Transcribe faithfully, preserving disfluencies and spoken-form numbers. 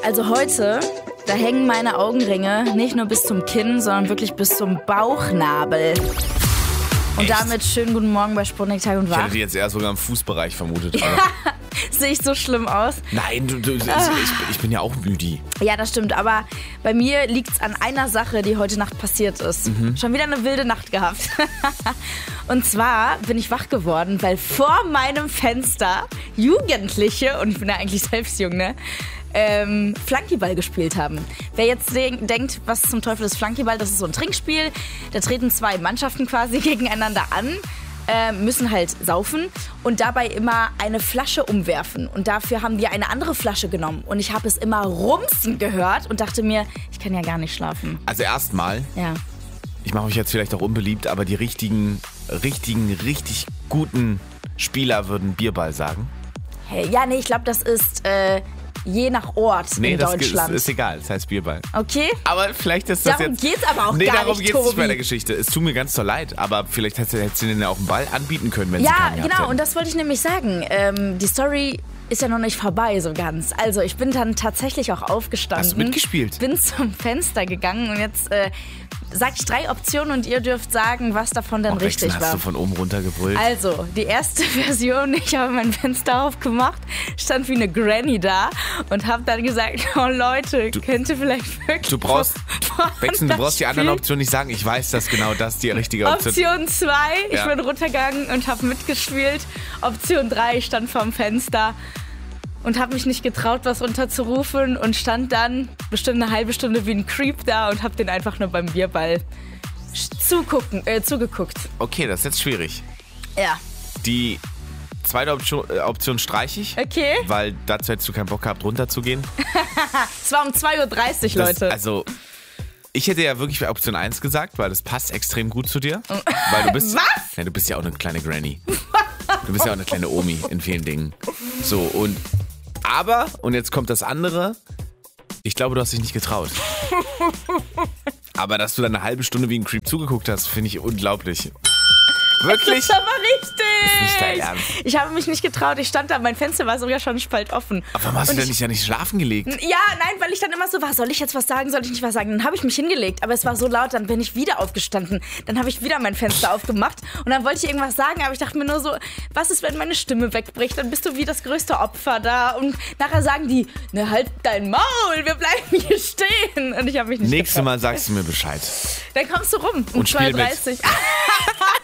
Also heute, da hängen meine Augenringe nicht nur bis zum Kinn, sondern wirklich bis zum Bauchnabel. Und Echt? damit schönen guten Morgen bei Sputnik Tag und Ich Wach. hätte die jetzt eher sogar im Fußbereich vermutet. Ja, sehe ich so schlimm aus? Nein, du, du, ich, ich bin ja auch müde. Ja, das stimmt, aber bei mir liegt es an einer Sache, die heute Nacht passiert ist. Mhm. Schon wieder eine wilde Nacht gehabt. Und zwar bin ich wach geworden, weil vor meinem Fenster Jugendliche, und ich bin ja eigentlich selbst jung, ne, ähm, Flunkyball gespielt haben. Wer jetzt de- denkt, was zum Teufel ist Flunkyball, das ist so ein Trinkspiel. Da treten zwei Mannschaften quasi gegeneinander an, äh, müssen halt saufen und dabei immer eine Flasche umwerfen. Und dafür haben wir eine andere Flasche genommen. Und ich habe es immer rumsen gehört und dachte mir, ich kann ja gar nicht schlafen. Also erstmal, Ja. ich mache mich jetzt vielleicht auch unbeliebt, aber die richtigen, richtigen, richtig guten Spieler würden Bierball sagen. Hey, ja, nee, ich glaube, das ist äh, je nach Ort Nee, in das Deutschland. ist, ist egal, das heißt Bierball. Okay? Aber vielleicht ist das Darum jetzt... geht's aber auch nee, gar darum nicht, geht's nicht bei Tobi. der Geschichte. Es tut mir ganz so leid, aber vielleicht hätte, hätte sie denen ja auch einen Ball anbieten können, wenn sie Ja, keinen gehabt genau, hätten. und das wollte ich nämlich sagen. Ähm, die Story ist ja noch nicht vorbei so ganz. Also ich bin dann tatsächlich auch aufgestanden. Hast du mitgespielt? Bin zum Fenster gegangen und jetzt äh, sag ich drei Optionen und ihr dürft sagen, was davon denn Oh, richtig Rexen, hast war. du von oben runter gebrüllt? Also, die erste Version, ich habe mein Fenster aufgemacht, stand wie eine Granny da und habe dann gesagt, oh Leute, könnt ihr vielleicht wirklich... Du brauchst, Rexen, du brauchst die anderen Optionen. Optionen nicht sagen. Ich weiß, dass genau das die richtige Option ist. Option zwei, ich Ja. bin runtergegangen und habe mitgespielt. Option drei, ich stand vorm Fenster und habe mich nicht getraut, was runterzurufen und stand dann bestimmt eine halbe Stunde wie ein Creep da und habe den einfach nur beim Bierball zugucken, äh, zugeguckt. Okay, das ist jetzt schwierig. Ja, Die zweite Option, äh, Option streiche ich, okay. weil dazu hättest du keinen Bock gehabt, runterzugehen. Es war um zwei Uhr dreißig, Das, Leute. also, ich hätte ja wirklich Option eins gesagt, weil das passt extrem gut zu dir. Weil du bist, Was? Ja, du bist ja auch eine kleine Granny. Du bist ja auch eine kleine Omi in vielen Dingen. So, und aber, und jetzt kommt das andere, ich glaube, du hast dich nicht getraut. Aber dass du dann eine halbe Stunde wie ein Creep zugeguckt hast, finde ich unglaublich. Wirklich? Das ist aber richtig. ist nicht dein Ernst. Ich habe mich nicht getraut. Ich stand da, mein Fenster war sogar schon spalt offen. Aber warum hast du Und denn ich- nicht ja nicht schlafen gelegt? Ja, nein, weil ich dann immer so war, soll ich jetzt was sagen, soll ich nicht was sagen? Dann habe ich mich hingelegt, aber es war so laut, dann bin ich wieder aufgestanden. Dann habe ich wieder mein Fenster aufgemacht und dann wollte ich irgendwas sagen, aber ich dachte mir nur so, was ist, wenn meine Stimme wegbricht? Dann bist du wie das größte Opfer da und nachher sagen die, ne, halt dein Maul, wir bleiben hier stehen. Und ich habe mich nicht Nächstes getraut. Mal sagst du mir Bescheid. Dann kommst du rum um Und spiel mit. zwei Uhr dreißig.